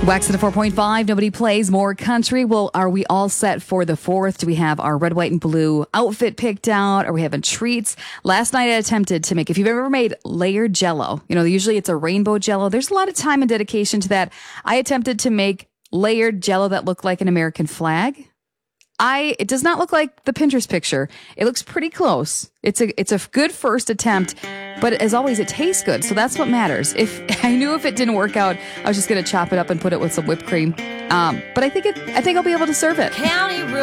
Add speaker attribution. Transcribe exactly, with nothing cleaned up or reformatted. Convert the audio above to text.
Speaker 1: Wax at a four point five. Nobody plays more country. Well, are we all set for the fourth? Do we have our red, white, and blue outfit picked out? Are we having treats? Last night I attempted to make, if you've ever made layered jello, you know, usually it's a rainbow jello. There's a lot of time and dedication to that. I attempted to make layered jello that looked like an American flag. I, it does not look like the Pinterest picture. It looks pretty close. It's a, it's a good first attempt, but as always, it tastes good. So that's what matters. If I knew if it didn't work out, I was just going to chop it up and put it with some whipped cream. Um, but I think it, I think I'll be able to serve it. County